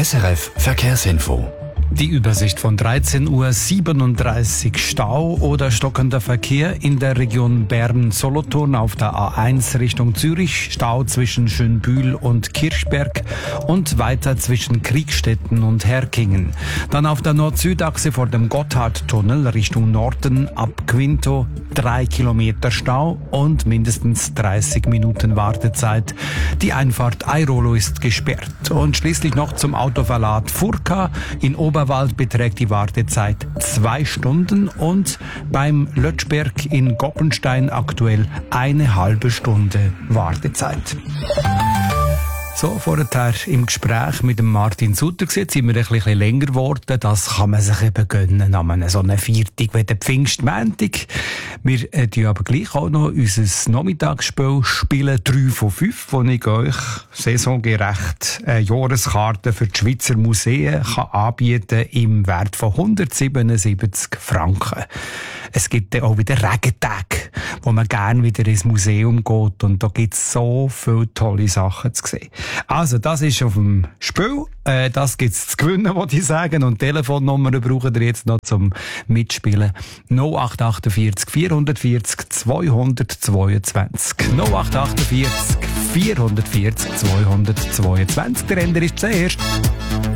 SRF Verkehrsinfo. Die Übersicht von 13:37 Uhr. Stau oder stockender Verkehr in der Region Bern-Solothurn auf der A1 Richtung Zürich. Stau zwischen Schönbühl und Kirchberg und weiter zwischen Kriegstetten und Herkingen. Dann auf der Nord-Süd-Achse vor dem Gotthardtunnel Richtung Norden ab Quinto 3 Kilometer Stau und mindestens 30 Minuten Wartezeit. Die Einfahrt Airolo ist gesperrt. Und schließlich noch zum Autoverlad Furka in Oberwald beträgt die Wartezeit 2 Stunden und beim Lötschberg in Goppenstein aktuell 1,5 Stunde Wartezeit. So, vorher im Gespräch mit dem Martin Sutter sind wir ein bisschen länger geworden. Das kann man sich eben gönnen an so einer Viertag wie der Pfingstmontag. Wir spielen aber gleich auch noch unser Nachmittagsspiel spielen 3 von 5, wo ich euch saisongerecht Jahreskarten für die Schweizer Museen kann anbieten im Wert von 177 Franken. Es gibt dann auch wieder Regentage, wo man gerne wieder ins Museum geht und da gibt es so viele tolle Sachen zu sehen. Also, das ist auf dem Spiel. Das gibt's zu gewinnen, wollte ich sagen. Und Telefonnummern brauchen wir jetzt noch zum Mitspielen. 0848 440 222. 0848 440 222. Der Ender ist zuerst.